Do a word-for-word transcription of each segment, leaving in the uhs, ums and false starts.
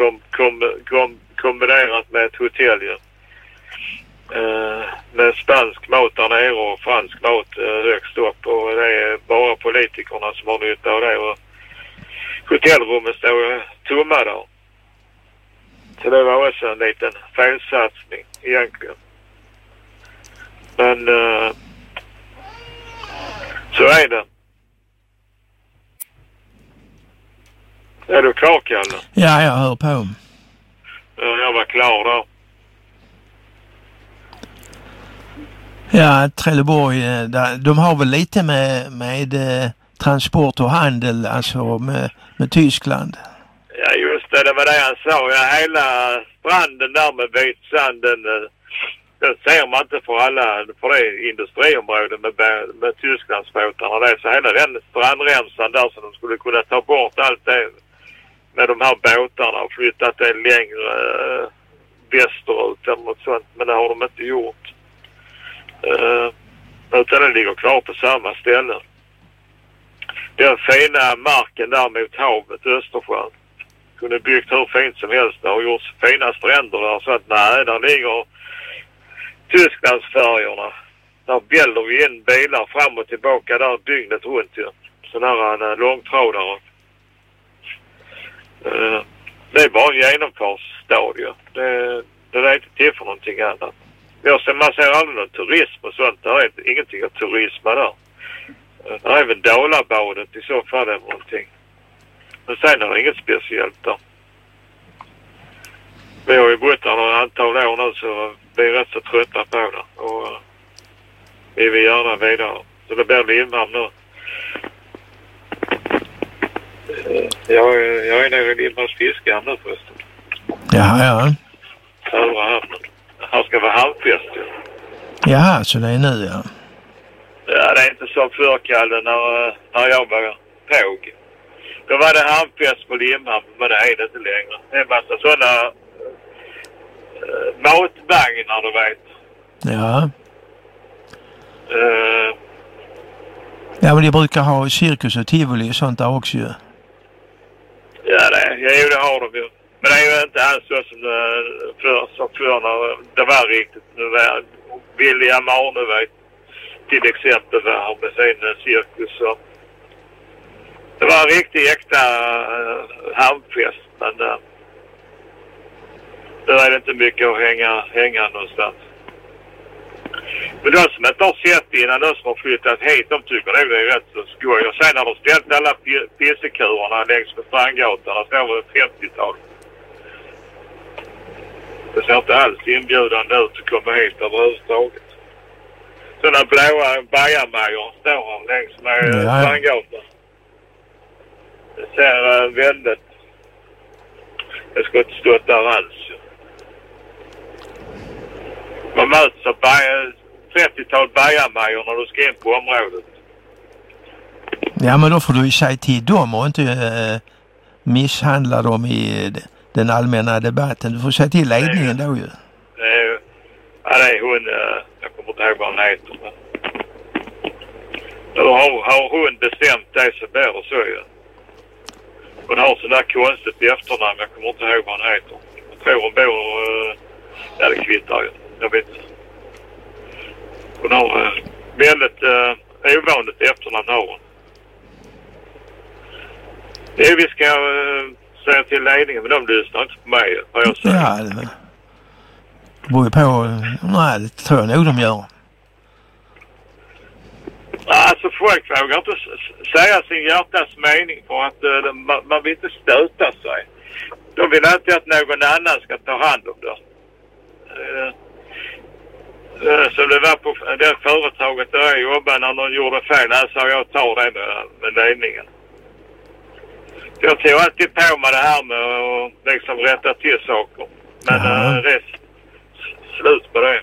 kom, kom, kom, kombinerat med ett hotell. Ja. Uh, med spansk mat där nere och fransk mat uh, högst upp. Och det är bara politikerna som har nytta av det. Och hotellrummet står tomma där. Så det var också en liten felsatsning egentligen. Men uh, så är det. Är du klar, Kalle? Ja, jag hör på. Jag var klar då. Ja, Trelleborg, de har väl lite med, med transport och handel, alltså med, med Tyskland. Ja, just det, det var det han sa. Ja, hela stranden där med vitsanden, den ser man inte för alla, för det industriområden med, med Tysklandsbåtarna. Det är så hela den strandremsan där som de skulle kunna ta bort allt det med de här båtarna och flyttat det längre äh, västerut eller något sånt. Men det har de inte gjort. Uh, utan det ligger kvar på samma ställe. Den fina marken där mot havet, Östersjön. Kunde byggt hur fint som helst. Det har gjort fina stränder där. Så att nej, där ligger Tysklandsfärgerna. Där väljer vi in bilar fram och tillbaka där dygnet runt. Ja. Sån här en långtradare. Uh, det är bara en genomfartsstadie. Det, det är inte till för någonting annat. Ja, så man ser aldrig någon turism och sånt. Det är ingenting av turism där. Det är även Dalabadet i så fall eller någonting. Men sen är det inget speciellt där. Vi har ju bott där några antal år nu så vi är rätt så trötta på det. Och vi vill gärna vidare. Så det blir Limhamn nu. Jag, jag är nere i Limhamns fiskehamn nu förresten. Ja, ja. Södra hamnen. Här ska vara hamnfest. Ja. Jaha, så det är nu, ja. Ja, det är inte som förr, Kalle, när, när jag var påg. Då var det hamnfest på Limhamn, men det är det inte längre. Det är en massa sådana äh, matvagnar, du vet. Ja. Äh, ja, men de brukar ha cirkus och tivoli och sånt där också ju. Ja, det, ja, det har de ju. Men det är ju inte alls så som för, som för när det var riktigt. Nu var William Arne, vet, till exempel var med sin cirkus. Och det var en riktigt äkta uh, hamnfest, men uh, det är inte mycket att hänga, hänga någonstans. Men de som inte har sett det innan, de som har flyttat hit, de tycker det är rätt så skoj. Och sen har de ställt alla pissekurerna längs med Strandgatan, där står det femtiotal. Det ser inte alls inbjudande ut att komma hit överhuvudtaget. Sådana blåa bajamajor står här längs med ja. Strandgatan. Det ser uh, väldigt... Det ska inte stått där alls. Man möts av trettiotal bajamajor när du ska in på området. Ja, men då får du ju säga till dem och inte uh, misshandla dem i den allmänna debatten. Du får säga till ledningen då ju. Det är, ja, det är hon... Uh, jag kommer inte ihåg vad hon heter. Men... Då har, har hon bestämt det så bär och så ju. Hon har sån där konstigt efternamn. Jag kommer inte ihåg vad hon heter. Jag tror hon bor... Uh, ja, det kvittar ju. Jag vet inte. Hon har uh, väldigt uh, ovanligt efternamn har hon. Det vi ska uh, säga till ledningen, men de lyssnar inte på mig. Vad jag säger. Ja, det beror ju på... Nej, det tror jag nog de gör. Alltså folk vågar inte säga sin hjärtas mening för att uh, man, man vill inte stöta sig. De vill alltid att någon annan ska ta hand om det. Uh, uh, som det var på det företaget där jag jobbade när någon gjorde fel. Alltså jag tar det med, med ledningen. Jag tog alltid på mig det här med att liksom rätta till saker. Men uh, det är slut på det.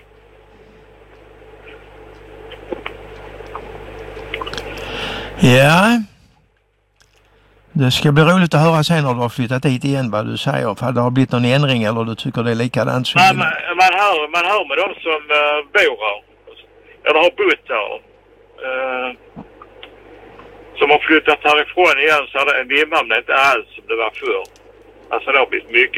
Ja. Det ska bli roligt att höra sen när du har flyttat dit igen vad du säger. För det har blivit någon ändring eller du tycker det är likadant som... Man, man, man, hör, man hör med de som uh, bor här. Eller har bott här. Uh, som har flyttat härifrån igen så är det Limhamn inte alls som det var förr. Alltså det har blivit mycket